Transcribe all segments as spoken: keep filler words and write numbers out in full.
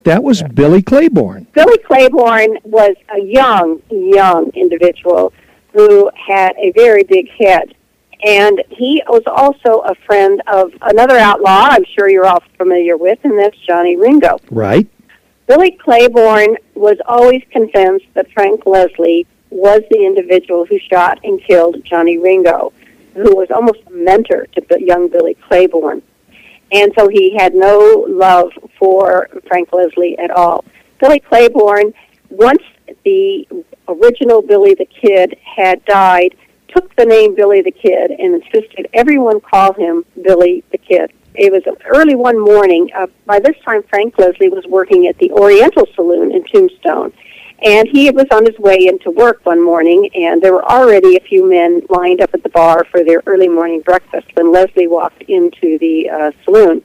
That was Billy Claiborne. Billy Claiborne was a young, young individual who had a very big head. And he was also a friend of another outlaw I'm sure you're all familiar with, and that's Johnny Ringo. Right. Billy Claiborne was always convinced that Frank Leslie was the individual who shot and killed Johnny Ringo, who was almost a mentor to young Billy Claiborne. And so he had no love for Frank Leslie at all. Billy Claiborne, once the original Billy the Kid had died, took the name Billy the Kid and insisted everyone call him Billy the Kid. It was early one morning. Uh, by this time, Frank Leslie was working at the Oriental Saloon in Tombstone. And he was on his way into work one morning, and there were already a few men lined up at the bar for their early morning breakfast when Leslie walked into the uh, saloon.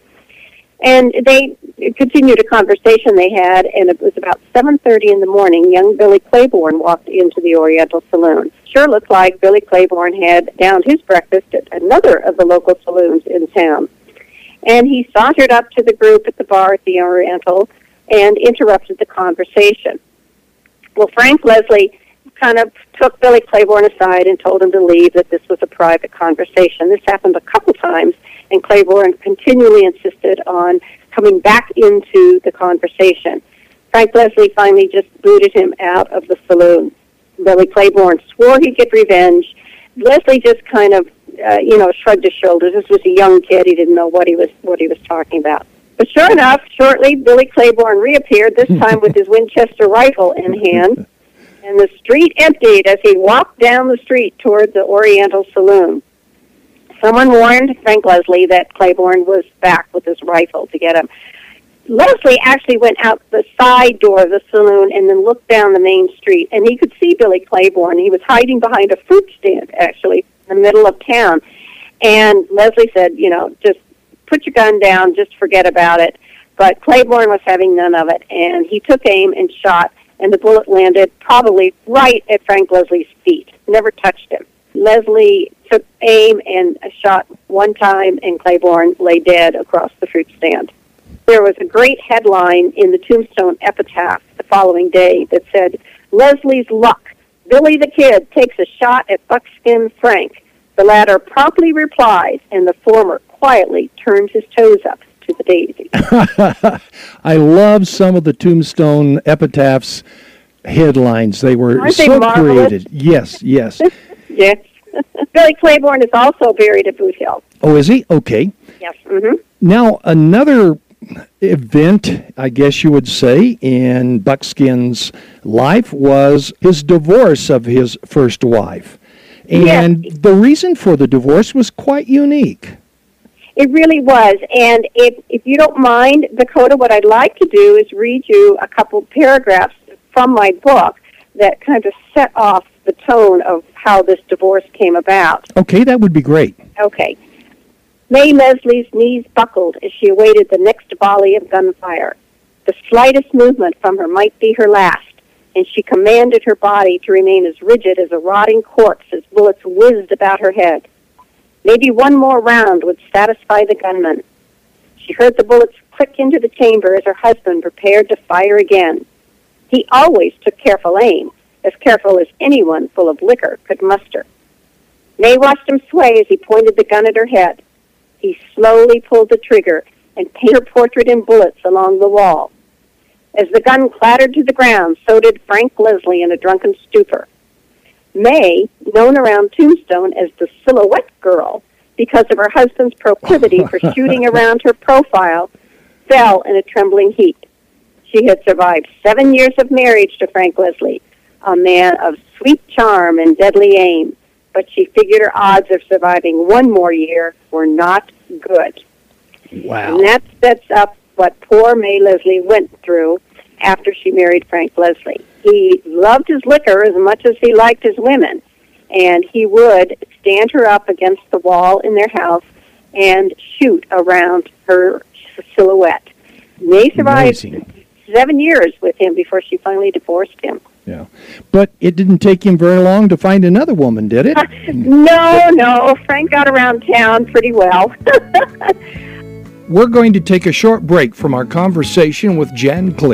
And they continued a conversation they had, and it was about seven thirty in the morning, young Billy Claiborne walked into the Oriental Saloon. Sure looked like Billy Claiborne had downed his breakfast at another of the local saloons in town. And he sauntered up to the group at the bar at the Oriental and interrupted the conversation. Well, Frank Leslie kind of took Billy Claiborne aside and told him to leave, that this was a private conversation. This happened a couple times, and Claiborne continually insisted on coming back into the conversation. Frank Leslie finally just booted him out of the saloon. Billy Claiborne swore he'd get revenge. Leslie just kind of, uh, you know, shrugged his shoulders. This was a young kid. He didn't know what he was what he was talking about. But sure enough, shortly, Billy Claiborne reappeared, this time with his Winchester rifle in hand, and the street emptied as he walked down the street toward the Oriental Saloon. Someone warned Frank Leslie that Claiborne was back with his rifle to get him. Leslie actually went out the side door of the saloon and then looked down the main street, and he could see Billy Claiborne. He was hiding behind a fruit stand, actually, in the middle of town. And Leslie said, you know, just put your gun down, just forget about it. But Claiborne was having none of it, and he took aim and shot, and the bullet landed probably right at Frank Leslie's feet, never touched him. Leslie took aim and shot one time, and Claiborne lay dead across the fruit stand. There was a great headline in the Tombstone Epitaph the following day that said, Leslie's luck. Billy the Kid takes a shot at Buckskin Frank. The latter promptly replies, and the former quietly turns his toes up to the daisy. I love some of the Tombstone Epitaphs headlines. They were Aren't so they creative. Yes, yes. Yes. Billy Claiborne is also buried at Boot Hill. Oh, is he? Okay. Yes. Mm-hmm. Now, another event, I guess you would say, in Buckskin's life was his divorce of his first wife. And yes. The reason for the divorce was quite unique. It really was. And if, if you don't mind, Dakota, what I'd like to do is read you a couple paragraphs from my book that kind of set off the tone of how this divorce came about. Okay, that would be great. Okay. May Leslie's knees buckled as she awaited the next volley of gunfire. The slightest movement from her might be her last, and she commanded her body to remain as rigid as a rotting corpse as bullets whizzed about her head. Maybe one more round would satisfy the gunman. She heard the bullets click into the chamber as her husband prepared to fire again. He always took careful aim, as careful as anyone full of liquor could muster. May watched him sway as he pointed the gun at her head. He slowly pulled the trigger and painted her portrait in bullets along the wall. As the gun clattered to the ground, so did Frank Leslie in a drunken stupor. May, known around Tombstone as the Silhouette Girl because of her husband's proclivity for shooting around her profile, fell in a trembling heap. She had survived seven years of marriage to Frank Leslie, a man of sweet charm and deadly aim, but she figured her odds of surviving one more year were not good. Wow. And that sets up what poor May Leslie went through after she married Frank Leslie. He loved his liquor as much as he liked his women, and he would stand her up against the wall in their house and shoot around her silhouette. May survived Amazing. seven years with him before she finally divorced him. Yeah, but it didn't take him very long to find another woman, did it? no, no. Frank got around town pretty well. We're going to take a short break from our conversation with Jan Clear.